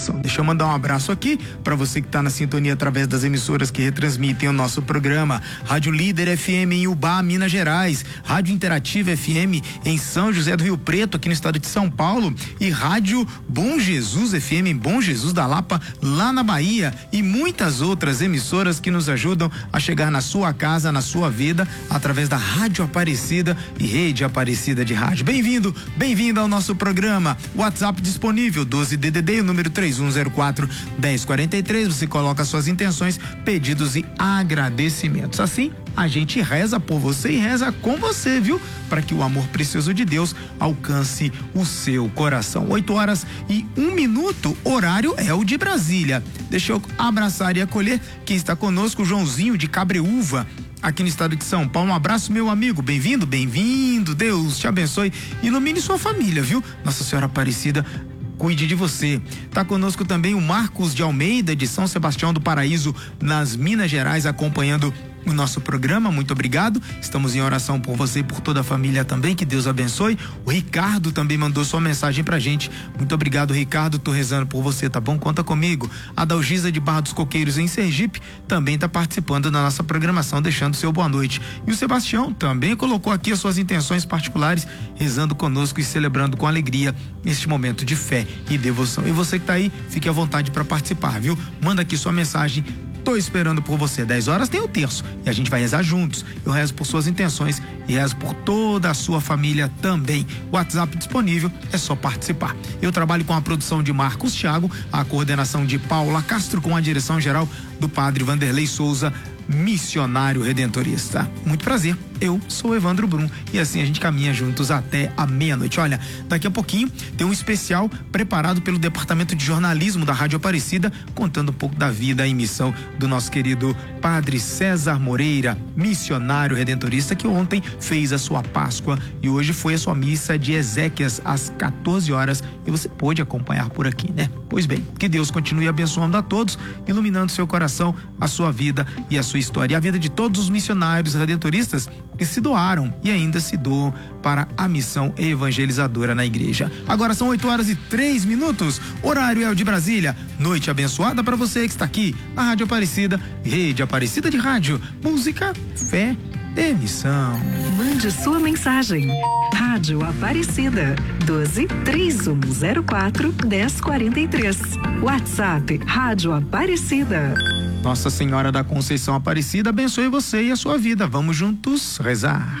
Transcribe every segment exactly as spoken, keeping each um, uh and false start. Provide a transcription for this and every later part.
Deixa eu mandar um abraço aqui para você que está na sintonia através das emissoras que retransmitem o nosso programa. Rádio Líder F M em Ubá, Minas Gerais, Rádio Interativa F M em São José do Rio Preto, aqui no estado de São Paulo, e Rádio Bom Jesus F M em Bom Jesus da Lapa, lá na Bahia, e muitas outras emissoras que nos ajudam a chegar na sua casa, na sua vida, através da Rádio Aparecida e Rede Aparecida de Rádio. Bem-vindo, bem-vindo ao nosso programa. WhatsApp disponível, doze D D D, o número três um zero quatro, um zero quatro três. Você coloca suas intenções, pedidos e agradecimentos. Assim, a gente reza por você e reza com você, viu? Para que o amor precioso de Deus alcance o seu coração. oito horas e um minuto, horário é o de Brasília. Deixa eu abraçar e acolher quem está conosco, o Joãozinho de Cabreúva, aqui no estado de São Paulo. Um abraço, meu amigo, bem-vindo, bem-vindo, Deus te abençoe, ilumine sua família, viu? Nossa Senhora Aparecida cuide de você. Tá conosco também o Marcos de Almeida, de São Sebastião do Paraíso, nas Minas Gerais, acompanhando o nosso programa. Muito obrigado, estamos em oração por você e por toda a família também, que Deus abençoe. O Ricardo também mandou sua mensagem pra gente. Muito obrigado, Ricardo, tô rezando por você, tá bom? Conta comigo. A Dalgisa de Barra dos Coqueiros, em Sergipe, também tá participando da nossa programação, deixando seu boa noite. E o Sebastião também colocou aqui as suas intenções particulares, rezando conosco e celebrando com alegria este momento de fé e devoção. E você que tá aí, fique à vontade para participar, viu? Manda aqui sua mensagem. Tô esperando por você. dez horas tem o terço e a gente vai rezar juntos. Eu rezo por suas intenções e rezo por toda a sua família também. WhatsApp disponível, é só participar. Eu trabalho com a produção de Marcos Thiago, a coordenação de Paula Castro, com a direção geral do Padre Vanderlei Souza, missionário redentorista. Muito prazer, eu sou Evandro Brum e assim a gente caminha juntos até a meia-noite. Olha, daqui a pouquinho tem um especial preparado pelo Departamento de Jornalismo da Rádio Aparecida, contando um pouco da vida e missão do nosso querido Padre César Moreira, missionário redentorista, que ontem fez a sua Páscoa e hoje foi a sua missa de exéquias às quatorze horas e você pôde acompanhar por aqui, né? Pois bem, que Deus continue abençoando a todos, iluminando seu coração, a sua vida e a sua história, e a vida de todos os missionários redentoristas que se doaram e ainda se doam para a missão evangelizadora na igreja. Agora são oito horas e três minutos, horário é o de Brasília. Noite abençoada para você que está aqui na Rádio Aparecida, Rede Aparecida de Rádio, música, fé e missão. Mande sua mensagem. Rádio Aparecida, doze, três um zero quatro, dez quarenta e três. WhatsApp Rádio Aparecida. Nossa Senhora da Conceição Aparecida abençoe você e a sua vida. Vamos juntos rezar.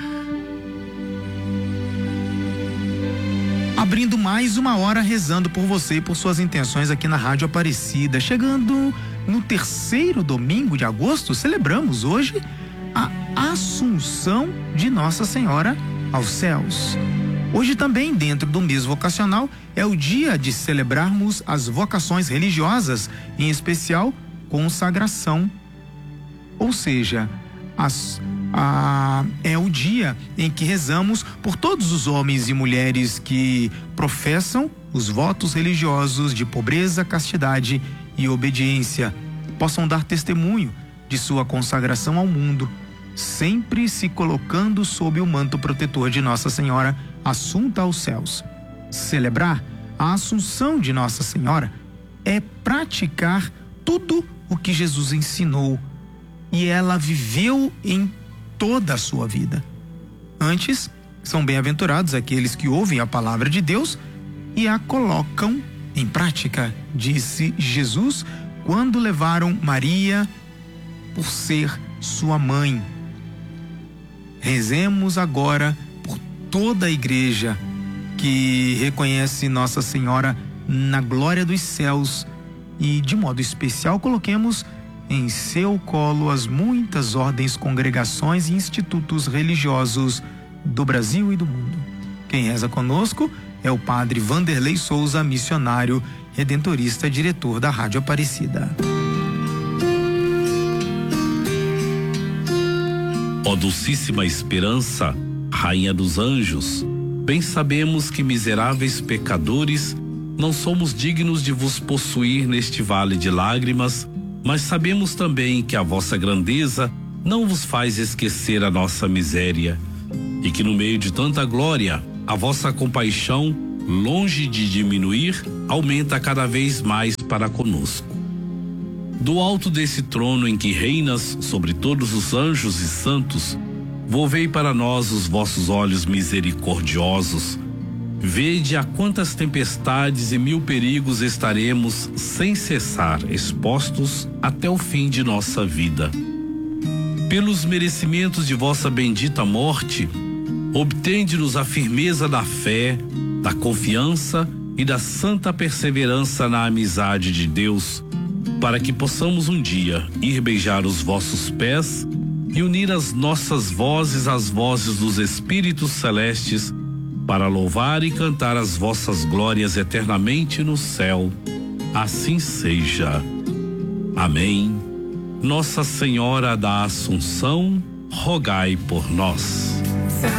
Abrindo mais uma hora rezando por você e por suas intenções aqui na Rádio Aparecida. Chegando no terceiro domingo de agosto, celebramos hoje a Assunção de Nossa Senhora aos céus. Hoje também, dentro do mês vocacional, é o dia de celebrarmos as vocações religiosas, em especial consagração, ou seja, as, a, é o dia em que rezamos por todos os homens e mulheres que professam os votos religiosos de pobreza, castidade e obediência, possam dar testemunho de sua consagração ao mundo, sempre se colocando sob o manto protetor de Nossa Senhora assunta aos céus. Celebrar a Assunção de Nossa Senhora é praticar tudo o que Jesus ensinou e ela viveu em toda a sua vida. Antes, são bem-aventurados aqueles que ouvem a palavra de Deus e a colocam em prática, disse Jesus quando levaram Maria por ser sua mãe. Rezemos agora por toda a igreja que reconhece Nossa Senhora na glória dos céus e, de modo especial, coloquemos em seu colo as muitas ordens, congregações e institutos religiosos do Brasil e do mundo. Quem reza conosco é o Padre Vanderlei Souza, missionário redentorista, diretor da Rádio Aparecida. Ó Dulcíssima Esperança, Rainha dos Anjos, bem sabemos que miseráveis pecadores não somos dignos de vos possuir neste vale de lágrimas, mas sabemos também que a vossa grandeza não vos faz esquecer a nossa miséria, e que no meio de tanta glória, a vossa compaixão longe de diminuir, aumenta cada vez mais para conosco. Do alto desse trono em que reinas sobre todos os anjos e santos, volvei para nós os vossos olhos misericordiosos. Vede a quantas tempestades e mil perigos estaremos sem cessar expostos até o fim de nossa vida. Pelos merecimentos de vossa bendita morte, obtende-nos a firmeza da fé, da confiança e da santa perseverança na amizade de Deus, para que possamos um dia ir beijar os vossos pés e unir as nossas vozes às vozes dos Espíritos Celestes, para louvar e cantar as vossas glórias eternamente no céu. Assim seja. Amém. Nossa Senhora da Assunção, rogai por nós.